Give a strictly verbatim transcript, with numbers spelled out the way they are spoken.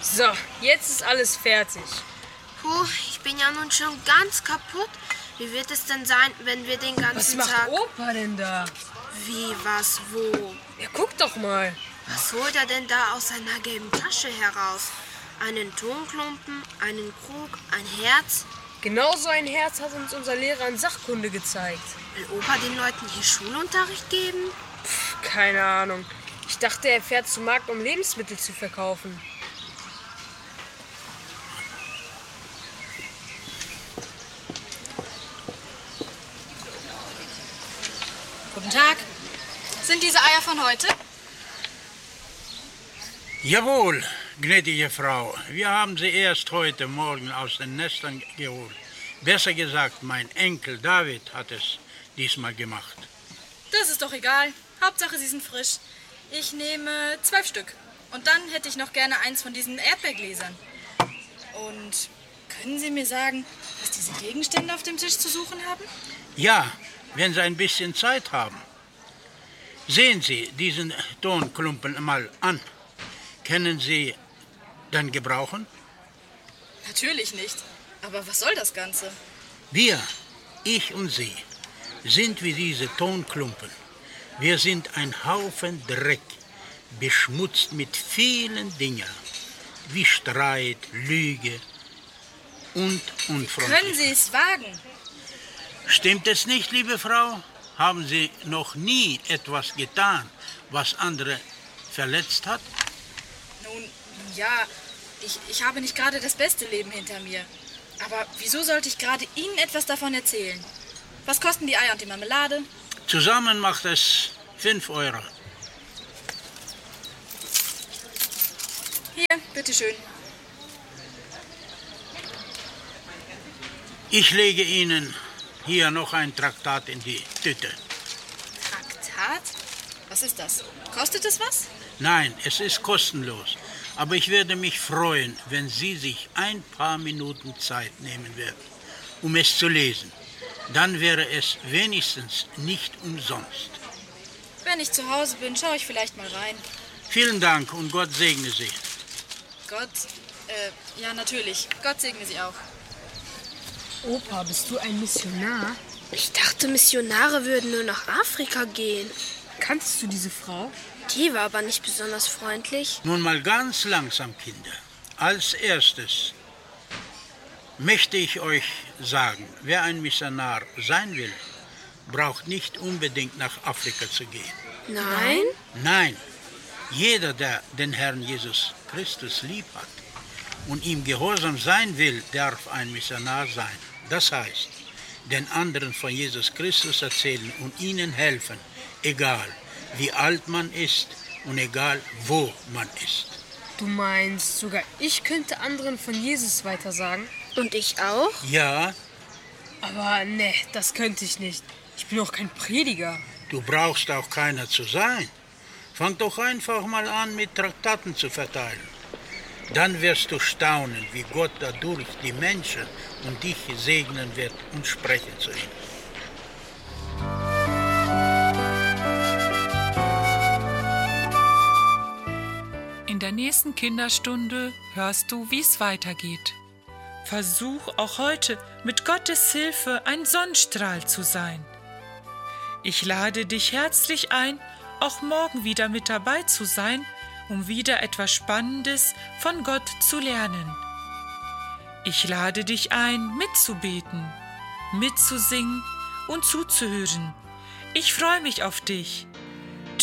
So, jetzt ist alles fertig. Puh, ich bin ja nun schon ganz kaputt. Wie wird es denn sein, wenn wir den ganzen Was macht Tag... Opa denn da? Wie, was, wo? Ja, guck doch mal. Was holt er denn da aus seiner gelben Tasche heraus? Einen Tonklumpen, einen Krug, ein Herz? Genau so ein Herz hat uns unser Lehrer in Sachkunde gezeigt. Will Opa den Leuten hier Schulunterricht geben? Pff, keine Ahnung. Ich dachte, er fährt zum Markt, um Lebensmittel zu verkaufen. Guten Tag. Sind diese Eier von heute? Jawohl, gnädige Frau. Wir haben sie erst heute Morgen aus den Nestern geholt. Besser gesagt, mein Enkel David hat es diesmal gemacht. Das ist doch egal. Hauptsache, sie sind frisch. Ich nehme zwölf Stück. Und dann hätte ich noch gerne eins von diesen Erdbeergläsern. Und können Sie mir sagen, was diese Gegenstände auf dem Tisch zu suchen haben? Ja, wenn Sie ein bisschen Zeit haben. Sehen Sie diesen Tonklumpen mal an. Können Sie den gebrauchen? Natürlich nicht. Aber was soll das Ganze? Wir, ich und Sie, sind wie diese Tonklumpen. Wir sind ein Haufen Dreck, beschmutzt mit vielen Dingen, wie Streit, Lüge und Unfreundlichkeit. Können Sie es wagen? Stimmt es nicht, liebe Frau? Haben Sie noch nie etwas getan, was andere verletzt hat? Nun, ja, ich, ich habe nicht gerade das beste Leben hinter mir. Aber wieso sollte ich gerade Ihnen etwas davon erzählen? Was kosten die Eier und die Marmelade? Zusammen macht es fünf Euro. Hier, bitteschön. Ich lege Ihnen hier noch ein Traktat in die Tüte. Traktat? Was ist das? Kostet es was? Nein, es ist kostenlos. Aber ich würde mich freuen, wenn Sie sich ein paar Minuten Zeit nehmen würden, um es zu lesen. Dann wäre es wenigstens nicht umsonst. Wenn ich zu Hause bin, schaue ich vielleicht mal rein. Vielen Dank und Gott segne Sie. Gott, äh, ja natürlich. Gott segne Sie auch. Opa, bist du ein Missionar? Ich dachte, Missionare würden nur nach Afrika gehen. Kannst du diese Frau? Die war aber nicht besonders freundlich. Nun mal ganz langsam, Kinder. Als erstes möchte ich euch sagen, wer ein Missionar sein will, braucht nicht unbedingt nach Afrika zu gehen. Nein? Nein, jeder, der den Herrn Jesus Christus lieb hat und ihm gehorsam sein will, darf ein Missionar sein. Das heißt, den anderen von Jesus Christus erzählen und ihnen helfen, egal wie alt man ist und egal wo man ist. Du meinst, sogar ich könnte anderen von Jesus weitersagen? Und ich auch? Ja, Aber ne, das könnte ich nicht. Ich bin auch kein Prediger. du brauchst auch keiner zu sein. Fang doch einfach mal an, mit Traktaten zu verteilen. Dann wirst du staunen, wie Gott dadurch die Menschen und dich segnen wird und sprechen zu ihnen. In der nächsten Kinderstunde hörst du, wie es weitergeht. Versuch auch heute mit Gottes Hilfe ein Sonnenstrahl zu sein. Ich lade dich herzlich ein, auch morgen wieder mit dabei zu sein, um wieder etwas Spannendes von Gott zu lernen. Ich lade dich ein, mitzubeten, mitzusingen und zuzuhören. Ich freue mich auf dich.